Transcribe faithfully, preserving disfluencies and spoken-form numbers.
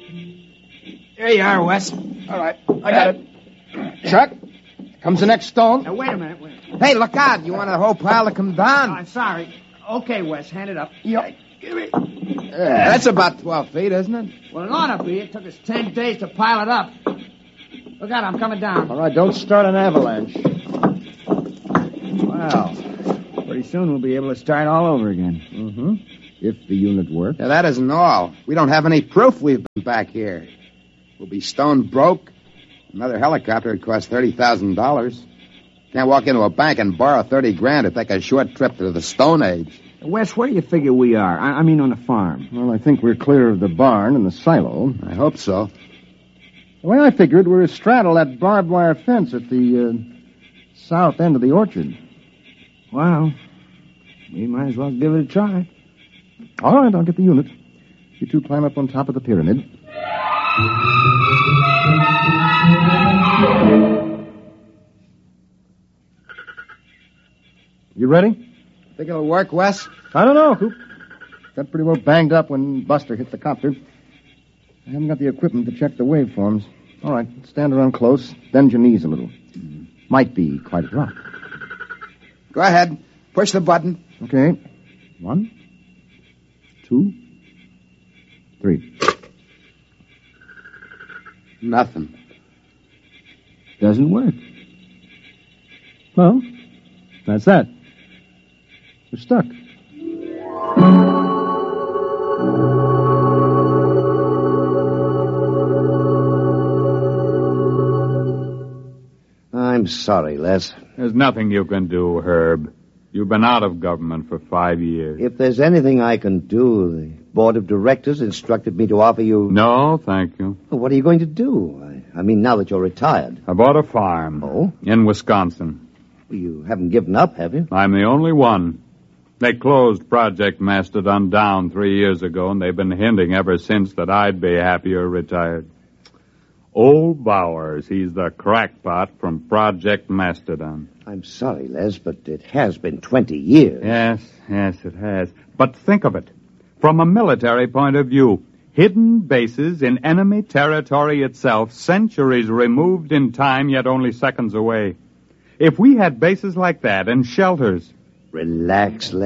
Here you are, Wes. All right, I got it. Chuck, comes the next stone. Now, wait a minute. Wait. Hey, look out. You want the whole pile to come Oh, down? I'm sorry. Okay, Wes, hand it up. Yep. Give me. Yeah, that's about twelve feet, isn't it? Well, it ought to be. It took us ten days to pile it up. Look out, I'm coming down. All right, don't start an avalanche. Well, pretty soon we'll be able to start all over again. Mm-hmm. If the unit works. Yeah, that isn't all. We don't have any proof we've been back here. We'll be stone broke. Another helicopter would cost thirty thousand dollars. Can't walk into a bank and borrow thirty grand to take a short trip to the Stone Age. Wes, where do you figure we are? I, I mean on the farm. Well, I think we're clear of the barn and the silo. I hope so. The way I figured, we're astraddle that barbed wire fence at the uh, south end of the orchard. Well, we might as well give it a try. All right, I'll get the unit. You two climb up on top of the pyramid. You ready? Think it'll work, Wes? I don't know, Coop. Got pretty well banged up when Buster hit the copter. I haven't got the equipment to check the waveforms. All right, stand around close, bend your knees a little. Might be quite a drop. Go ahead. Push the button. Okay. One, two, three. Nothing. Doesn't work. Well, that's that. We're stuck. I'm sorry, Les. There's nothing you can do, Herb. You've been out of government for five years. If there's anything I can do, the board of directors instructed me to offer you... No, thank you. Well, what are you going to do? I, I mean, now that you're retired. I bought a farm. Oh? In Wisconsin. Well, you haven't given up, have you? I'm the only one. They closed Project Mastodon down three years ago, and they've been hinting ever since that I'd be happier retired. Old Bowers, he's the crackpot from Project Mastodon. I'm sorry, Les, but it has been twenty years. Yes, yes, it has. But think of it. From a military point of view, hidden bases in enemy territory itself, centuries removed in time, yet only seconds away. If we had bases like that and shelters... Relax, Les.